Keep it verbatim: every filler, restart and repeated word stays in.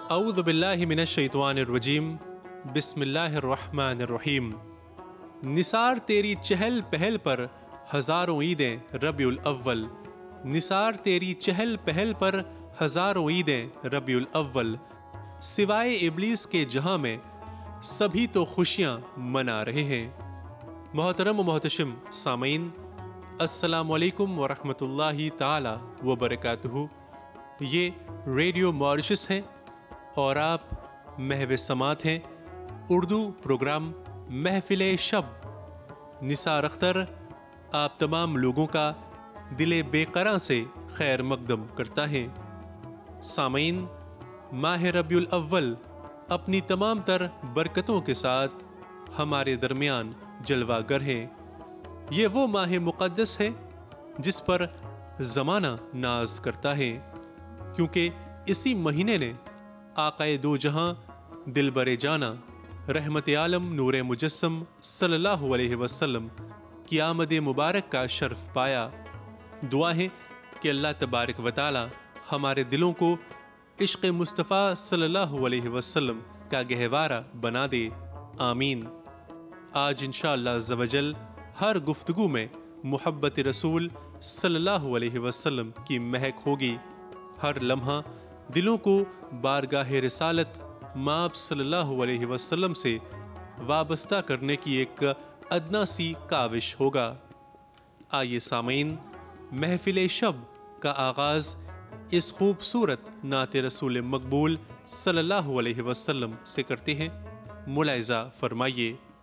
اعوذ باللہ من الشیطان الرجیم، بسم اللہ الرحمن الرحیم۔ نثار تیری چہل پہل پر ہزاروں عیدیں ربیع الاول، نثار تیری چہل پہل پر ہزاروں عیدیں ربیع الاول، سوائے ابلیس کے جہاں میں سبھی تو خوشیاں منا رہے ہیں۔ محترم و محتشم سامعین، السلام علیکم ورحمۃ اللہ تعالی وبرکاتہ۔ یہ ریڈیو ماریشس ہے اور آپ محو سماعت ہیں اردو پروگرام محفل شب۔ نثار اختر آپ تمام لوگوں کا دل بے قراں سے خیر مقدم کرتا ہے۔ سامعین، ماہ ربیع الاول اپنی تمام تر برکتوں کے ساتھ ہمارے درمیان جلوہ گر ہے۔ یہ وہ ماہ مقدس ہے جس پر زمانہ ناز کرتا ہے، کیونکہ اسی مہینے نے آقائے دو جہاں دلبر جانا رحمت عالم نور مجسم صلی اللہ علیہ وسلم کی آمد مبارک کا شرف پایا۔ دعا ہے کہ اللہ تبارک و تعالی ہمارے دلوں کو عشق مصطفیٰ صلی اللہ علیہ وسلم کا گہوارہ بنا دے، آمین۔ آج انشاءاللہ عز و جل ہر گفتگو میں محبت رسول صلی اللہ علیہ وسلم کی مہک ہوگی۔ ہر لمحہ دلوں کو بارگاہ رسالت مآب صلی اللہ علیہ وسلم سے وابستہ کرنے کی ایک ادنا سی کاوش ہوگا۔ آئیے سامعین، محفل شب کا آغاز اس خوبصورت نعت رسول مقبول صلی اللہ علیہ وسلم سے کرتے ہیں، ملاحظہ فرمائیے۔